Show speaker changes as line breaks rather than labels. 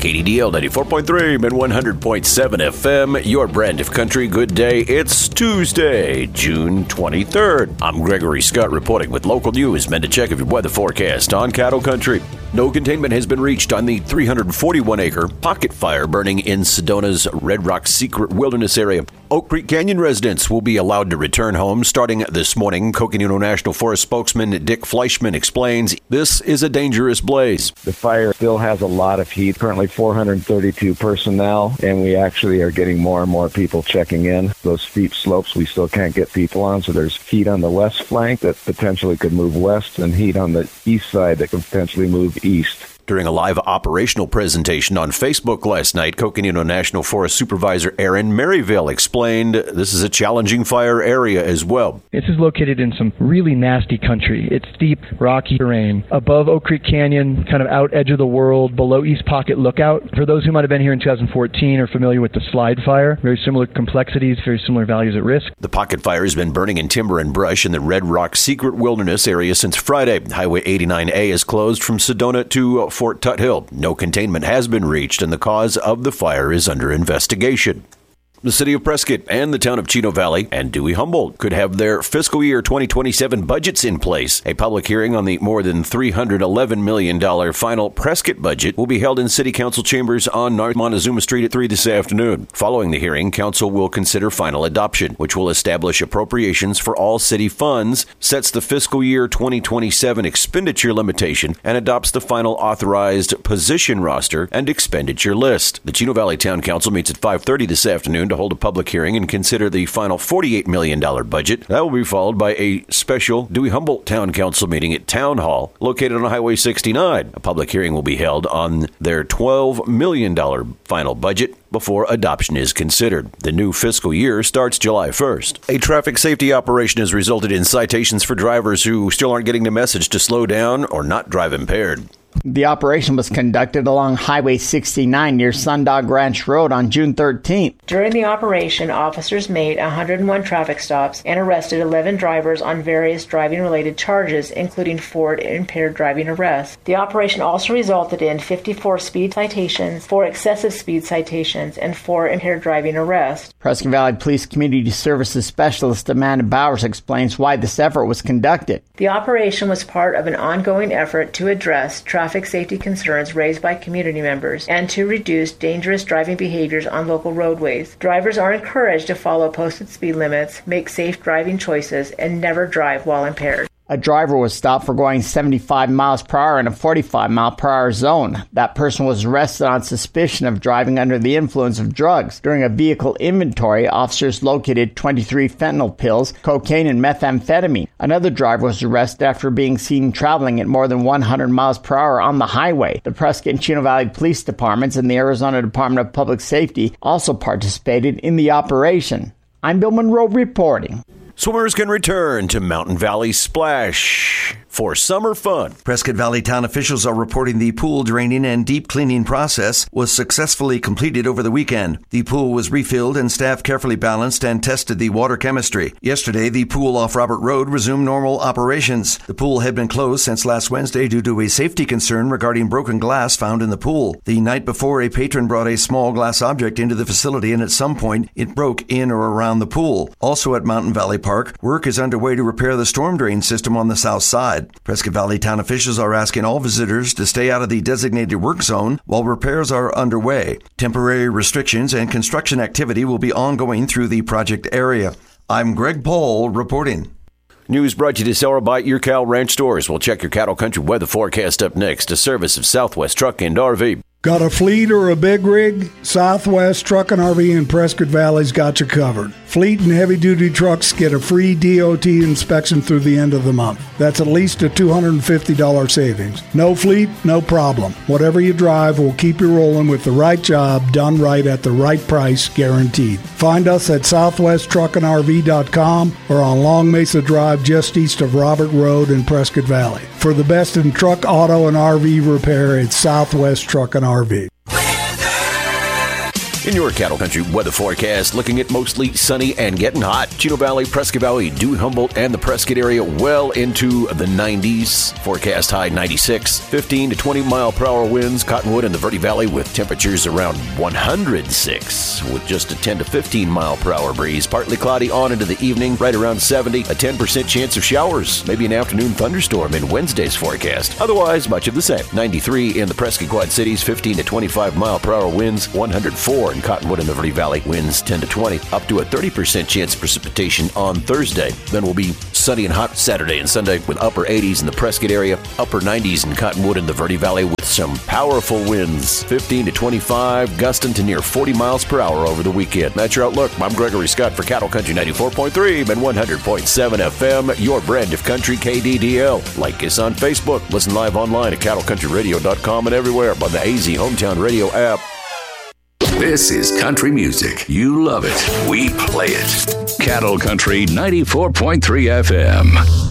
KDDL 94.3 and 100.7 FM, your brand of country. Good day. It's Tuesday, June 23rd. I'm Gregory Scott reporting with local news. Meant to check of your weather forecast on Cattle Country. No containment has been reached on the 341-acre pocket fire burning in Sedona's Red Rock Secret Wilderness area. Oak Creek Canyon residents will be allowed to return home starting this morning. Coconino National Forest spokesman Dick Fleischman explains this is a dangerous blaze.
The fire still has a lot of heat, currently 432 personnel, and we actually are getting more and more people checking in. Those steep slopes we still can't get people on, so there's heat on the west flank that potentially could move west and heat on the east side that could potentially move east.
During a live operational presentation on Facebook last night, Coconino National Forest Supervisor Aaron Maryville explained this is a challenging fire area as well.
This is located in some really nasty country. It's steep, rocky terrain. Above Oak Creek Canyon, kind of out edge of the world, below East Pocket Lookout. For those who might have been here in 2014 or familiar with the slide fire, very similar complexities, very similar values at risk.
The pocket fire has been burning in timber and brush in the Red Rock Secret Wilderness area since Friday. Highway 89A is closed from Sedona to Fort Tuthill. No containment has been reached, and the cause of the fire is under investigation. The city of Prescott and the town of Chino Valley and Dewey-Humboldt could have their fiscal year 2027 budgets in place. A public hearing on the more than $311 million final Prescott budget will be held in city council chambers on North Montezuma Street at 3 this afternoon. Following the hearing, council will consider final adoption, which will establish appropriations for all city funds, sets the fiscal year 2027 expenditure limitation, and adopts the final authorized position roster and expenditure list. The Chino Valley Town Council meets at 5:30 this afternoon to hold a public hearing and consider the final $48 million budget. That will be followed by a special Dewey-Humboldt Town Council meeting at Town Hall, located on Highway 69. A public hearing will be held on their $12 million final budget before adoption is considered. The new fiscal year starts July 1st. A traffic safety operation has resulted in citations for drivers who still aren't getting the message to slow down or not drive impaired.
The operation was conducted along Highway 69 near Sundog Ranch Road on June 13th.
During the operation, officers made 101 traffic stops and arrested 11 drivers on various driving-related charges, including 4 impaired driving arrests. The operation also resulted in 54 speed citations, 4 excessive speed citations, and 4 impaired driving arrests.
Prescott Valley Police Community Services Specialist Amanda Bowers explains why this effort was conducted.
The operation was part of an ongoing effort to address traffic safety concerns raised by community members and to reduce dangerous driving behaviors on local roadways. Drivers are encouraged to follow posted speed limits, make safe driving choices, and never drive while impaired.
A driver was stopped for going 75 miles per hour in a 45 mile per hour zone. That person was arrested on suspicion of driving under the influence of drugs. During a vehicle inventory, officers located 23 fentanyl pills, cocaine, and methamphetamine. Another driver was arrested after being seen traveling at more than 100 miles per hour on the highway. The Prescott and Chino Valley Police Departments and the Arizona Department of Public Safety also participated in the operation. I'm Bill Monroe reporting.
Swimmers can return to Mountain Valley Splash for summer fun.
Prescott Valley town officials are reporting the pool draining and deep cleaning process was successfully completed over the weekend. The pool was refilled and staff carefully balanced and tested the water chemistry. Yesterday, the pool off Robert Road resumed normal operations. The pool had been closed since last Wednesday due to a safety concern regarding broken glass found in the pool. The night before, a patron brought a small glass object into the facility, and at some point, it broke in or around the pool. Also at Mountain Valley Park, work is underway to repair the storm drain system on the south side. Prescott Valley town officials are asking all visitors to stay out of the designated work zone while repairs are underway. Temporary restrictions and construction activity will be ongoing through the project area. I'm Greg Paul reporting.
News brought to you this hour by your Cal Ranch stores. We'll check your Cattle Country weather forecast up next. A service of Southwest Truck and RV.
Got a fleet or a big rig? Southwest Truck and RV in Prescott Valley's got you covered. Fleet and heavy-duty trucks get a free DOT inspection through the end of the month. That's at least a $250 savings. No fleet, no problem. Whatever you drive, we'll keep you rolling with the right job, done right at the right price, guaranteed. Find us at southwesttruckandrv.com or on Long Mesa Drive just east of Robert Road in Prescott Valley. For the best in truck, auto, and RV repair, it's Southwest Truck and RV.
In your Cattle Country weather forecast, looking at mostly sunny and getting hot. Chino Valley, Prescott Valley, Dewey, Humboldt, and the Prescott area well into the 90s. Forecast high 96. 15 to 20 mile per hour winds. Cottonwood and the Verde Valley with temperatures around 106 with just a 10 to 15 mile per hour breeze. Partly cloudy on into the evening, right around 70. A 10% chance of showers. Maybe an afternoon thunderstorm in Wednesday's forecast. Otherwise, much of the same. 93 in the Prescott Quad Cities, 15 to 25 mile per hour winds. 104 in Cottonwood and the Verde Valley, winds 10 to 20. Up to a 30% chance of precipitation on Thursday. Then we'll be sunny and hot Saturday and Sunday with upper 80s in the Prescott area, upper 90s in Cottonwood and the Verde Valley with some powerful winds. 15 to 25, gusting to near 40 miles per hour over the weekend. That's your outlook. I'm Gregory Scott for Cattle Country 94.3 and 100.7 FM, your brand of country KDDL. Like us on Facebook. Listen live online at cattlecountryradio.com and everywhere by the AZ Hometown Radio app.
This is country music. You love it. We play it. Cattle Country 94.3 FM.